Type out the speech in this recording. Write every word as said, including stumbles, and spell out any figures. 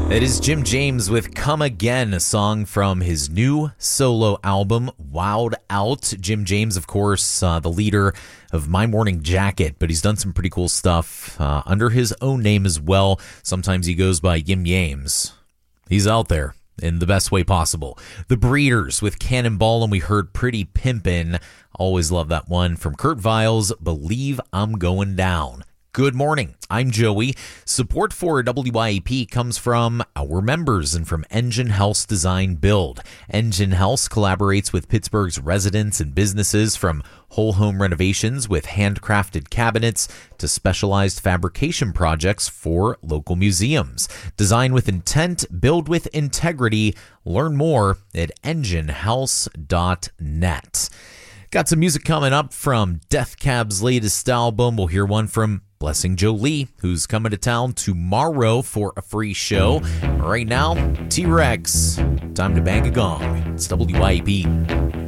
It is Jim James with Come Again, a song from his new solo album, Wowed Out. Jim James, of course, uh, the leader of My Morning Jacket, but he's done some pretty cool stuff uh, under his own name as well. Sometimes he goes by Yim Yames. He's out there in the best way possible. The Breeders with Cannonball, and we heard Pretty Pimpin'. Always love that one from Kurt Vile's Believe I'm Going Down. Good morning. I'm Joey. Support for W I A P comes from our members and from Engine House Design Build. Engine House collaborates with Pittsburgh's residents and businesses, from whole home renovations with handcrafted cabinets to specialized fabrication projects for local museums. Design with intent, build with integrity. Learn more at engine house dot net. Got some music coming up from Death Cab's latest album. We'll hear one from Blessing Jolie, who's coming to town tomorrow for a free show. Right now, T-Rex, time to bang a gong. It's W I A P.